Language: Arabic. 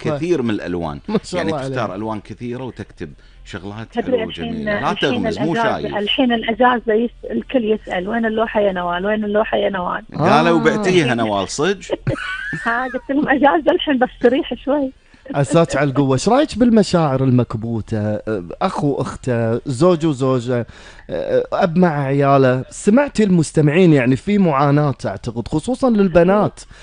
كثير من الالوان. ما شاء يعني الله تختار عليك. الوان كثيره وتكتب شغلات تدري حلوه الحين وجميله، لا تغمز مو شايف. الحين الاجازه الكل يسال وين اللوحه يا نوال، وين اللوحه يا نوال. قالوا بعتيها نوال صدق؟ قلت لهم اجازه الحين بستريح شوي. عساك على القوة. ايش رايك بالمشاعر المكبوتة؟ اخو اخته، زوج وزوجة، اب مع عياله. سمعتي المستمعين يعني في معاناة اعتقد خصوصا للبنات